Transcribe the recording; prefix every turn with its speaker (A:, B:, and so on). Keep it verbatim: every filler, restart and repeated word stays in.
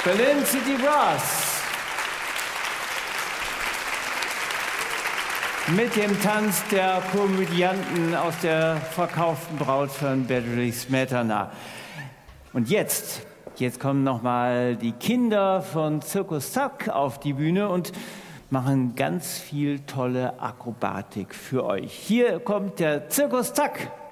A: Berlin City Brass. Mit dem Tanz der Komödianten aus der verkauften Braut von Bedřich Smetana. Und jetzt, jetzt kommen nochmal die Kinder von Zirkus Zack auf die Bühne und machen ganz viel tolle Akrobatik für euch. Hier kommt der Zirkus Zack.